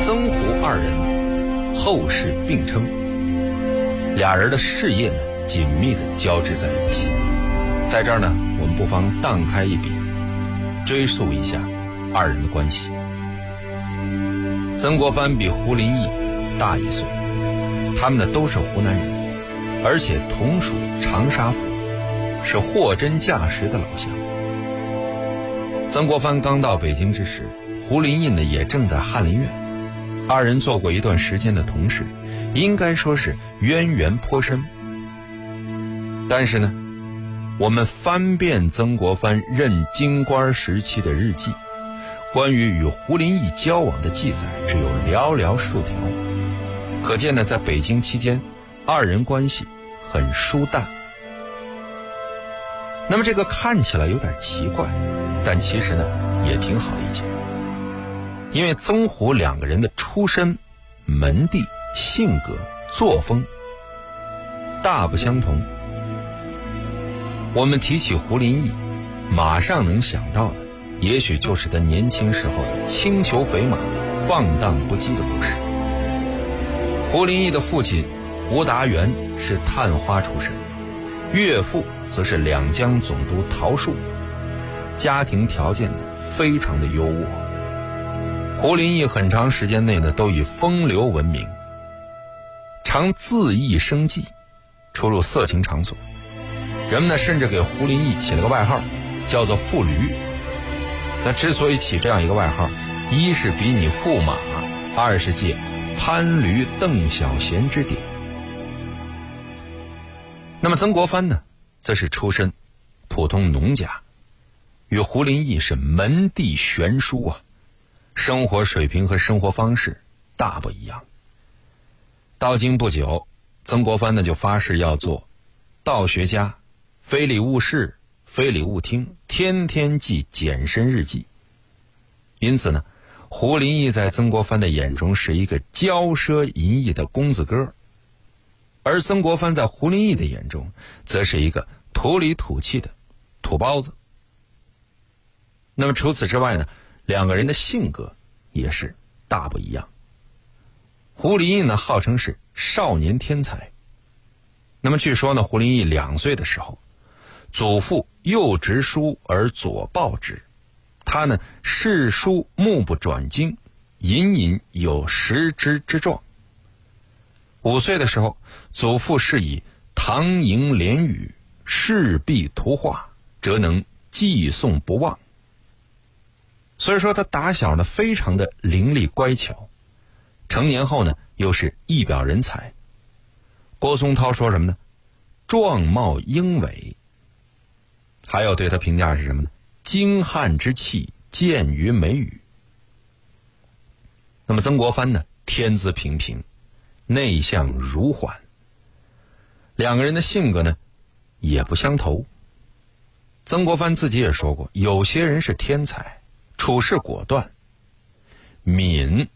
曾胡二人后世并称，俩人的事业呢紧密的交织在一起。在这儿呢，我们不妨荡开一笔，追溯一下二人的关系。曾国藩比胡林翼大1岁，他们呢都是湖南人，而且同属长沙府，是货真价实的老乡。曾国藩刚到北京之时，胡林翼呢也正在翰林院，二人做过一段时间的同事，应该说是渊源颇深。但是呢，我们翻遍曾国藩任京官时期的日记，关于与胡林翼交往的记载只有寥寥数条，可见呢，在北京期间，二人关系很疏淡。那么这个看起来有点奇怪，但其实呢也挺好理解，因为曾胡两个人的出身、门第、性格、作风大不相同。我们提起胡林翼，马上能想到的也许就是他年轻时候的轻裘肥马、放荡不羁的故事。胡林翼的父亲胡达元是探花出身，岳父则是两江总督陶树，家庭条件非常的优渥。胡林翼很长时间内呢都以风流闻名，常恣意生计，出入色情场所。人们呢甚至给胡林翼起了个外号，叫做富驴。那之所以起这样一个外号，一是比拟驸马，二是借攀驴邓小闲之典。那么曾国藩呢则是出身普通农家，与胡林翼是门第悬殊啊，生活水平和生活方式大不一样。到京不久，曾国藩呢就发誓要做道学家，非礼勿视，非礼勿听，天天记简身日记。因此呢，胡林翼在曾国藩的眼中是一个骄奢淫逸的公子哥，而曾国藩在胡林翼的眼中则是一个土里土气的土包子。那么除此之外呢，两个人的性格也是大不一样。胡林翼呢号称是少年天才，那么据说呢，胡林翼2岁的时候，祖父右执书而左抱之，他呢视书目不转睛，隐隐有识之状。5岁的时候，祖父是以唐楹联语、饰壁图画，则能记诵不忘。所以说他打小呢非常的伶俐乖巧，成年后呢又是一表人才。郭松涛说什么呢？壮貌英伟。还有对他评价是什么呢？精悍之气见于眉宇。那么曾国藩呢天资平平，内向如缓，两个人的性格呢也不相投。曾国藩自己也说过，有些人是天才，处事果断，敏